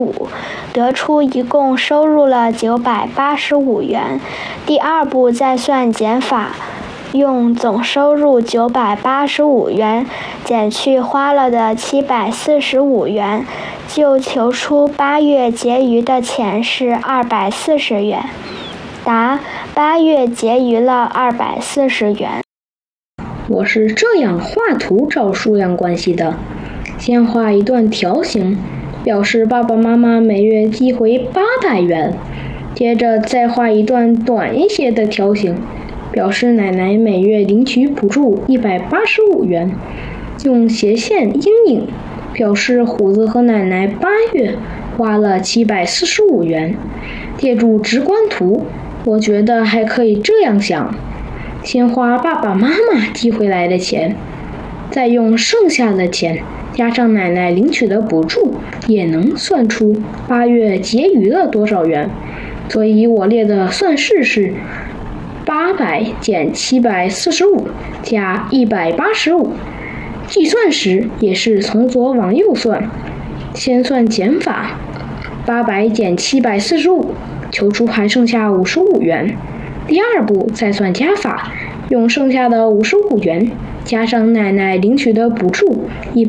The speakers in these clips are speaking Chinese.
得出一共收入了985元。第二步再算减法，用总收入985元减去花了的745元，就求出8月结余的钱是240元。答：8月结余了240元。 我是这样画图找数量关系的：先画一段条形，表示爸爸妈妈每月寄回800元，接着再画一段短一些的条形，表示奶奶每月领取补助185元，用斜线阴影表示虎子和奶奶8月花了745元。借助直观图，我觉得还可以这样想：先花爸爸妈妈寄回来的钱，再用剩下的钱加上奶奶领取的补助，也能算出8月结余了多少元。所以我列的算式是800减745加185。计算时也是从左往右算，先算减法，800减745，求出还剩下55元。第二步再算加法，用剩下的55元加上奶奶领取的补助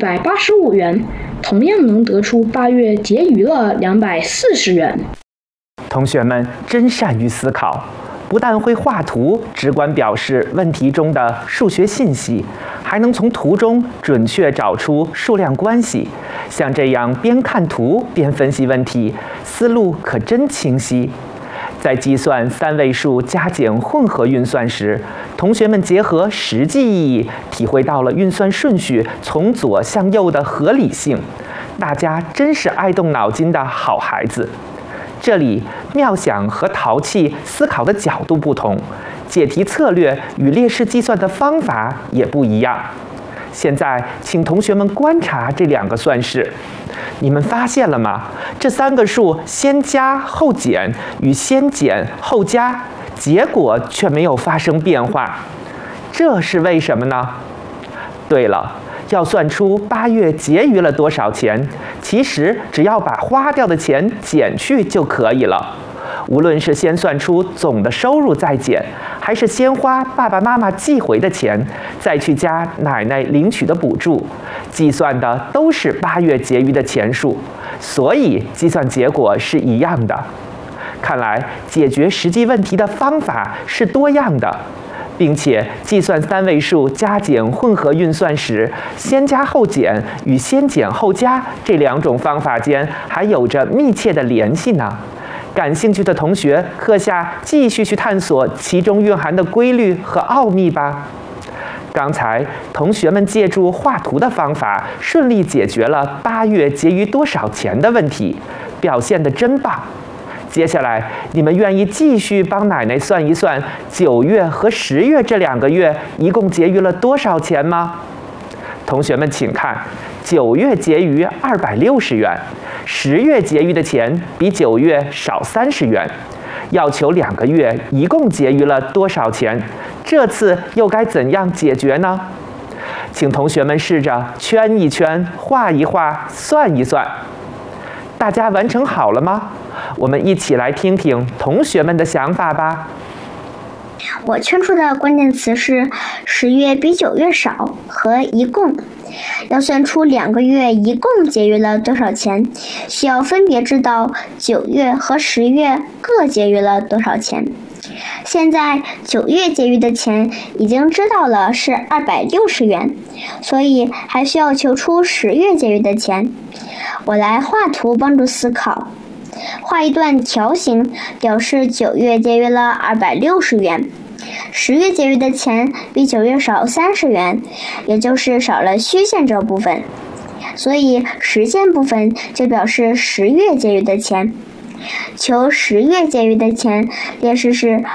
185元，同样能得出8月结余了240元。 同学们真善于思考，不但会画图直观表示问题中的数学信息，还能从图中准确找出数量关系。像这样边看图边分析问题，思路可真清晰。在计算3位数加减混合运算时，同学们结合实际意义，体会到了运算顺序从左向右的合理性。大家真是爱动脑筋的好孩子。这里妙想和淘气思考的角度不同，解题策略与列式计算的方法也不一样。现在请同学们观察这2个算式，你们发现了吗？这3个数先加后减与先减后加，结果却没有发生变化，这是为什么呢？对了，要算出8月结余了多少钱，其实只要把花掉的钱减去就可以了。无论是先算出总的收入再减，还是先花爸爸妈妈寄回的钱，再去加奶奶领取的补助，计算的都是8月结余的钱数，所以计算结果是一样的。看来解决实际问题的方法是多样的，并且计算3位数加减混合运算时，先加后减与先减后加这2种方法间还有着密切的联系呢。感兴趣的同学，课下继续去探索其中蕴含的规律和奥秘吧。刚才同学们借助画图的方法，顺利解决了8月结余多少钱的问题，表现得真棒。接下来，你们愿意继续帮奶奶算一算9月和10月这2个月一共结余了多少钱吗？同学们请看，9月结余260元，10月结余的钱比9月少30元。要求2个月一共结余了多少钱？这次又该怎样解决呢？请同学们试着圈一圈、画一画、算一算。大家完成好了吗？我们一起来听听同学们的想法吧。 我圈出的关键词是10月比9月少和一共。要算出2个月一共结余了多少钱，需要分别知道9月和10月各结余了多少钱。现在9月结余的钱已经知道了是260元，所以还需要求出10月结余的钱。我来画图帮助思考。画一段条形，表示9月结余了260元，10月结余的钱比9月少30元，也就是少了虚线这部分，所以实线部分就表示10月结余的钱。求10月结余的钱，列式是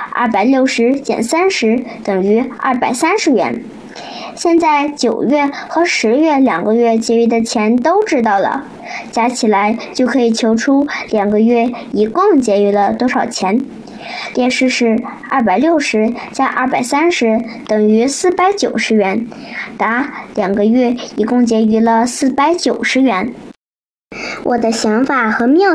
260减30等于230元。现在9月和10月2个月结余的钱都知道了，加起来就可以求出2个月一共结余了多少钱。列式是260加230等于490元。答：2个月一共结余了490元。我的想法和妙